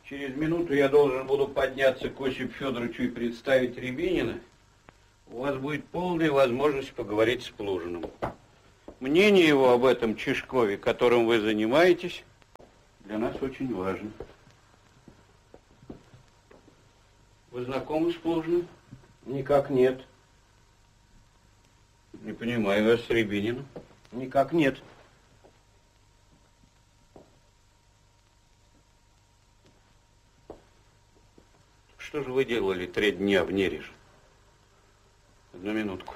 Через минуту я должен буду подняться к Осипу Федоровичу и представить Рябинина. У вас будет полная возможность поговорить с Плужиным. Мнение его об этом Чижкове, которым вы занимаетесь, для нас очень важно. Вы знакомы с Плужиным? Никак нет. Не понимаю вас с Рябининым. Никак нет. Что же вы делали 3 дня в Нереже? Одну минутку.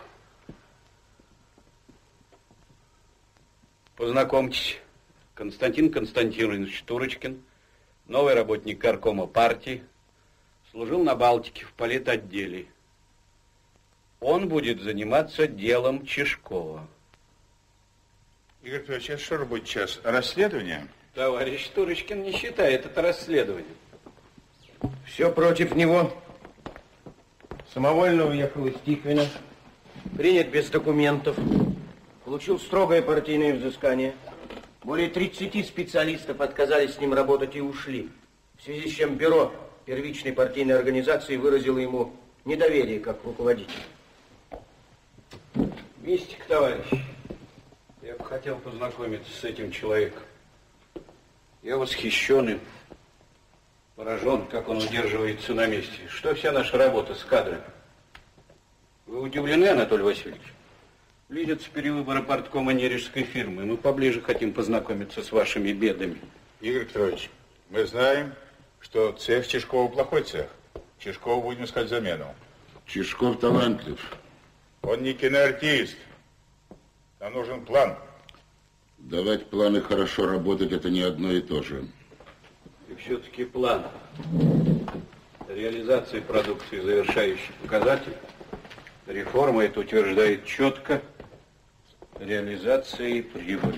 Познакомьтесь. Константин Константинович Турочкин, новый работник горкома партии, служил на Балтике в политотделе. Он будет заниматься делом Чижкова. Игорь Петрович, это что будет сейчас? Расследование? Товарищ Турочкин не считает это расследованием. Все против него. Самовольно уехал из Тихвина. Принят без документов. Получил строгое партийное взыскание. Более 30 специалистов отказались с ним работать и ушли. В связи с чем бюро первичной партийной организации выразило ему недоверие как руководитель. Мистик, товарищ. Я бы хотел познакомиться с этим человеком. Я восхищен им. Поражен, как он удерживается на месте. Что вся наша работа с кадрами? Вы удивлены, Анатолий Васильевич? Близятся перевыборы парткома нережской фирмы. Мы поближе хотим познакомиться с вашими бедами. Игорь Петрович, мы знаем, что цех Чижкова плохой цех. Чижкову будем искать замену. Чижков талантлив. Он не киноартист. Нам нужен план. Давать планы хорошо работать, это не одно и то же. И все-таки план реализации продукции завершающий показатель. Реформа это утверждает четко. Реализация и прибыль.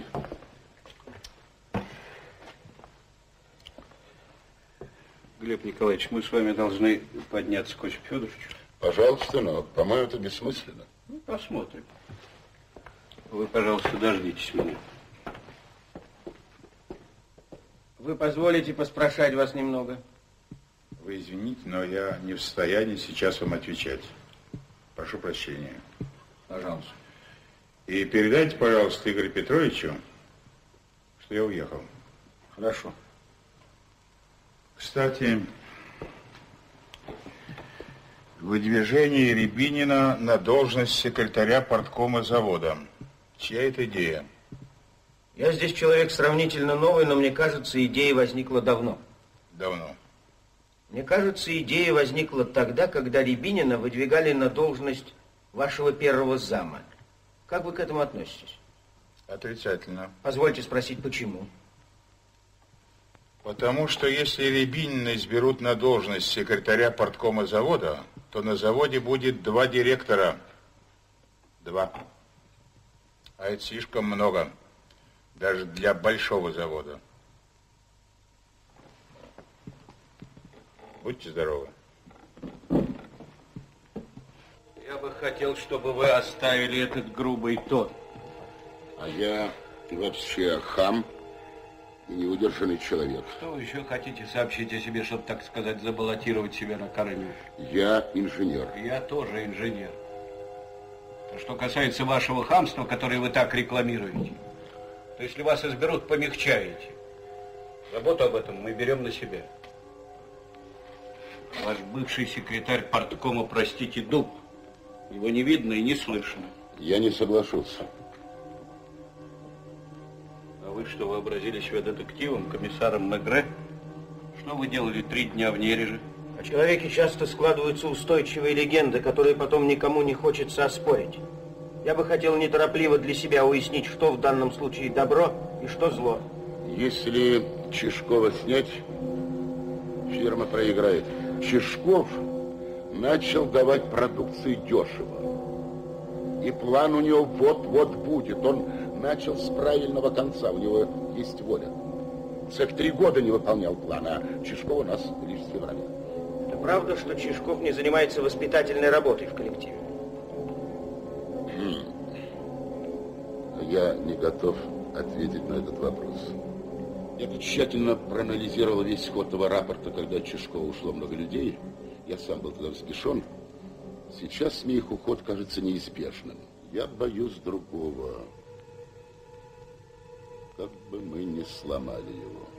Глеб Николаевич, мы с вами должны подняться к Осипу Федоровичу. Пожалуйста, но, по-моему, это бессмысленно. Ну, посмотрим. Вы, пожалуйста, дождитесь меня. Вы позволите поспрашать вас немного? Вы извините, но я не в состоянии сейчас вам отвечать. Прошу прощения. Пожалуйста. И передайте, пожалуйста, Игорю Петровичу, что я уехал. Хорошо. Кстати, выдвижение Рябинина на должность секретаря парткома завода. Чья это идея? Я здесь человек сравнительно новый, но мне кажется, идея возникла давно. Давно. Мне кажется, идея возникла тогда, когда Рябинина выдвигали на должность вашего первого зама. Как вы к этому относитесь? Отрицательно. Позвольте спросить, почему? Потому что если Рябинина изберут на должность секретаря парткома завода, то на заводе будет 2 директора. 2. А это слишком много. Даже для большого завода. Будьте здоровы. Я бы хотел, чтобы вы оставили этот грубый тон. А я вообще хам и неудержанный человек. Что вы еще хотите сообщить о себе, чтобы, так сказать, забаллотировать себя на корню? Я инженер. Я тоже инженер. А что касается вашего хамства, которое вы так рекламируете, то если вас изберут, помягчаете. Заботу об этом мы берем на себя. Ваш бывший секретарь парткома, простите, дуб. Его не видно и не слышно. Я не соглашусь. А вы что, вообразили себя детективом, комиссаром Мегре? Что вы делали 3 дня в Нереже? О человеке часто складываются устойчивые легенды, которые потом никому не хочется оспорить. Я бы хотел неторопливо для себя уяснить, что в данном случае добро и что зло. Если Чижкова снять, фирма проиграет. Чижков начал давать продукцию дешево. И план у него вот-вот будет. Он начал с правильного конца. У него есть воля. Цех 3 года не выполнял план, а Чижков у нас лишь с февраля. Это правда, что Чижков не занимается воспитательной работой в коллективе? Я не готов ответить на этот вопрос. Я тут тщательно проанализировал весь ход этого рапорта, когда от Чешкова ушло много людей. Я сам был тогда взбешен. Сейчас мне их уход кажется неизбежным. Я боюсь другого. Как бы мы не сломали его.